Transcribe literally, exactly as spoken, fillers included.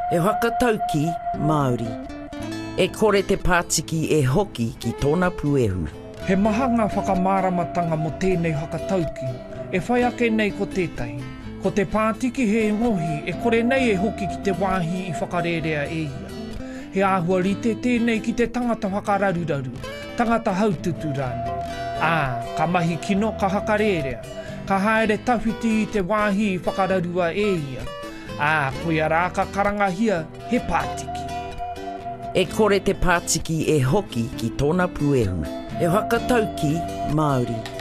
E whakatauki Māori. E kore te Pātiki e hoki ki tōna puehu. He mahanga whakamāramatanga mo tēnei whakatauki. E whai ake nei ko tētai. Ko te Pātiki he ngohi e kore nei e hoki ki te wāhi i whakarerea e ia. He āhua rite tēnei ki te tangata whakararuraru, tangata haututu rāna. Ā, ka mahi kino ka hakarerea. Ka haere tawhiti i te wāhi i whakararua e ia. Ā, koia rā ka karangahia he Pātiki. E kore te Pātiki e hoki ki tōna puehu. E whakatauki Māori.